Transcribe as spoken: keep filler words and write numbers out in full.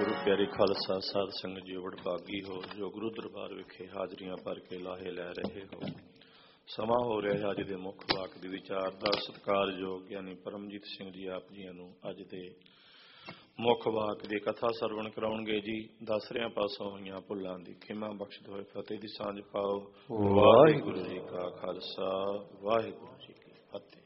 ਗੁਰੂ ਪਿਆਰੇ ਖਾਲਸਾ ਸਾਧ ਸੰਗਤ ਜੀ ਵਡਭਾਗੀ ਹੋ ਜੋ ਗੁਰੂ ਦਰਬਾਰ ਵਿਖੇ ਹਾਜ਼ਰੀਆਂ ਭਰ ਕੇ ਲਾਹੇ ਲੈ ਰਹੇ ਹੋ। ਸਮਾਂ ਹੋ ਰਿਹਾ ਅੱਜ ਦੇ ਮੁੱਖ ਵਾਕ ਦੀ ਵਿਚਾਰ ਦਾ। ਸਤਿਕਾਰਯੋਗ ਗਿਆਨੀ ਪਰਮਜੀਤ ਸਿੰਘ ਜੀ ਆਪ ਜੀਆਂ ਨੂੰ ਅੱਜ ਦੇ ਮੁੱਖ ਵਾਕ ਦੀ ਕਥਾ ਸਰਵਣ ਕਰਾਉਣਗੇ ਜੀ। ਦਸਰਿਆਂ ਪਾਸੋਂ ਹੋਈਆਂ ਭੁੱਲਾਂ ਦੀ ਖਿਮਾ ਬਖਸ਼ਦੇ ਹੋਏ ਫਤਿਹ ਦੀ ਸਾਂਝ ਪਾਓ। ਵਾਹਿਗੁਰੂ ਜੀ ਕਾ ਖਾਲਸਾ ਵਾਹਿਗੁਰੂ ਜੀ ਕੀ ਫਤਿਹ।